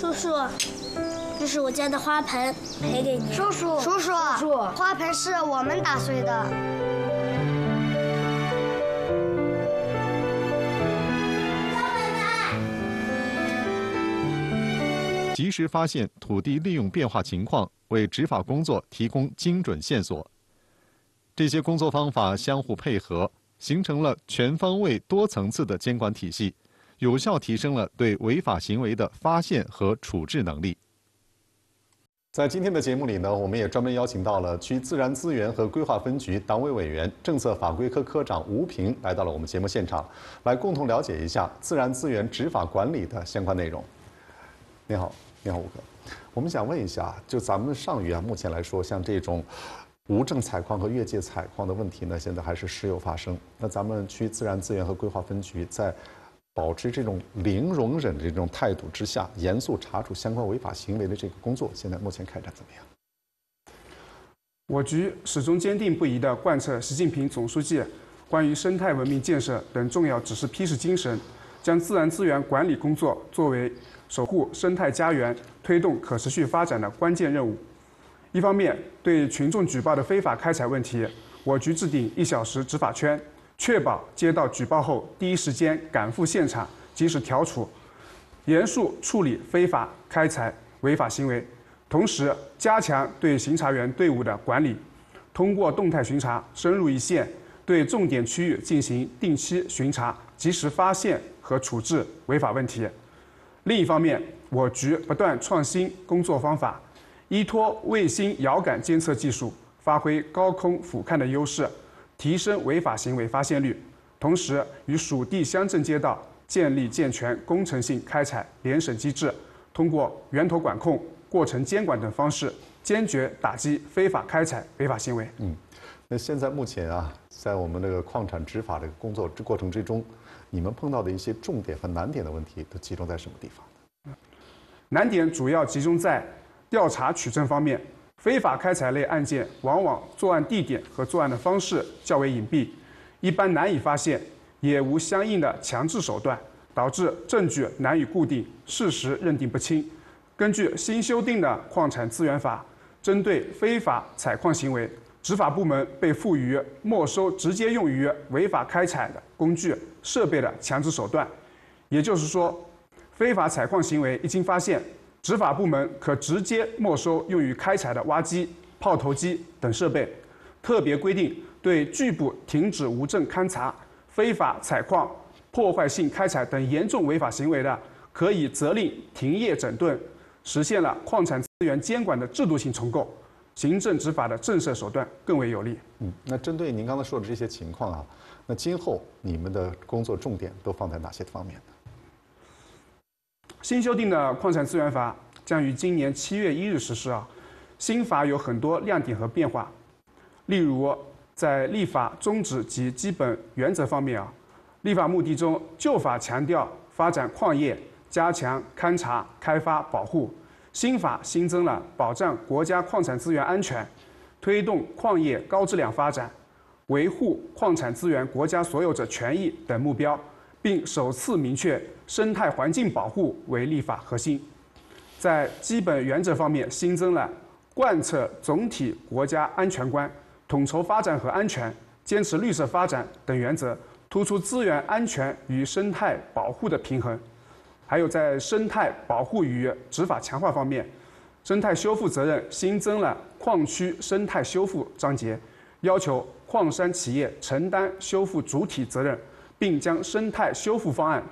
叔叔，这是我家的花盆，赔给你。 叔叔，花盆是我们打碎的。 及时发现土地利用变化情况，为执法工作提供精准线索。这些工作方法相互配合，形成了全方位、多层次的监管体系，有效提升了对违法行为的发现和处置能力。在今天的节目里呢，我们也专门邀请到了区自然资源和规划分局党委委员、政策法规科科长吴平来到了我们节目现场，来共同了解一下自然资源执法管理的相关内容。你好，吴哥，我们想问一下，就咱们上虞目前来说，像这种无证采矿和越界采矿的问题呢，现在还是时有发生。那咱们区自然资源和规划分局在保持这种零容忍的这种态度之下，严肃查处相关违法行为的这个工作，现在目前开展怎么样？ 我局始终坚定不移地贯彻习近平总书记关于生态文明建设等重要指示批示精神，将自然资源管理工作作为守护生态家园、推动可持续发展的关键任务。一方面，对群众举报的非法开采问题，我局制定1小时执法圈，确保接到举报后第一时间赶赴现场，及时调处，严肃处理非法开采违法行为。同时，加强对巡查员队伍的管理，通过动态巡查深入一线，对重点区域进行定期巡查，及时发现和处置违法问题。另一方面，我局不断创新工作方法，依托卫星遥感监测技术，发挥高空俯瞰的优势，提升违法行为发现率。同时，与属地乡镇街道建立健全工程性开采联审机制，通过源头管控、过程监管等方式，坚决打击非法开采违法行为。 那现在目前在我们这个矿产执法这个工作过程之中，你们碰到的一些重点和难点的问题都集中在什么地方呢？ 难点主要集中在调查取证方面。非法开采类案件往往作案地点和作案的方式较为隐蔽，一般难以发现，也无相应的强制手段，导致证据难以固定，事实认定不清。根据新修订的《矿产资源法》，针对非法采矿行为，执法部门被赋予没收直接用于违法开采的工具、设备的强制手段。也就是说，非法采矿行为一经发现，执法部门可直接没收用于开采的挖机、炮头机等设备。特别规定，对拒不停止无证勘查、非法采矿、破坏性开采等严重违法行为的，可以责令停业整顿，实现了矿产资源监管的制度性重构。行政执法的震慑手段更为有力。 那针对您刚才说的这些情况那今后你们的工作重点都放在哪些方面呢？ 新修订的《矿产资源法》将于今年7月1日实施新法有很多亮点和变化，例如在立法宗旨及基本原则方面立法目的中，旧法强调发展矿业，加强勘查、开发、保护。新法新增了保障国家矿产资源安全、推动矿业高质量发展、维护矿产资源国家所有者权益等目标，并首次明确生态环境保护为立法核心。在基本原则方面，新增了贯彻总体国家安全观、统筹发展和安全、坚持绿色发展等原则，突出资源安全与生态保护的平衡。还有在生态保护与执法强化方面，生态修复责任新增了矿区生态修复章节，要求矿山企业承担修复主体责任，并将生态修复方案